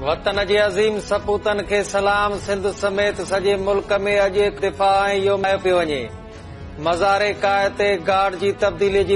वतन जे अज़ीम सपूतन खे सलाम। सिंध समेत सॼे मुल्क में अॼु इत्तिफ़ाक़ ऐं योम पियो वञे। मज़ारे काए ते गार्ड जी तब्दीली जी